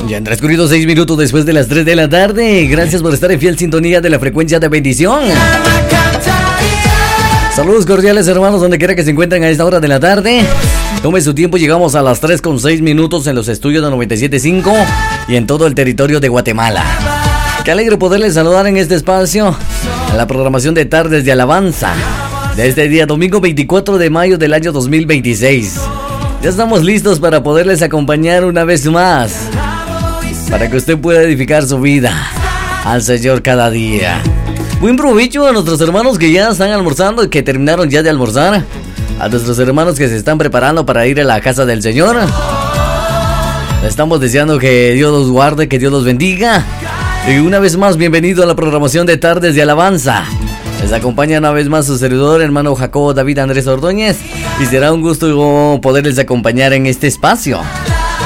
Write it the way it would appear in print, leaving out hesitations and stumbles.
Ya han transcurrido 6 minutos después de las 3 de la tarde. Gracias por estar en fiel sintonía de la frecuencia de bendición. Saludos cordiales, hermanos, donde quiera que se encuentren a esta hora de la tarde. Tome su tiempo, llegamos a las 3:06 en los estudios de 97.5 y en todo el territorio de Guatemala. Qué alegre poderles saludar en este espacio, en la programación de Tardes de Alabanza, de este día domingo 24 de mayo del año 2026. Ya estamos listos para poderles acompañar una vez más, para que usted pueda edificar su vida al Señor cada día. Buen provecho a nuestros hermanos que ya están almorzando y que terminaron ya de almorzar. A nuestros hermanos que se están preparando para ir a la casa del Señor. Estamos deseando que Dios los guarde, que Dios los bendiga. Y una vez más, bienvenido a la programación de Tardes de Alabanza. Les acompaña una vez más su servidor, hermano Jacobo David Andrés Ordóñez. Y será un gusto poderles acompañar en este espacio.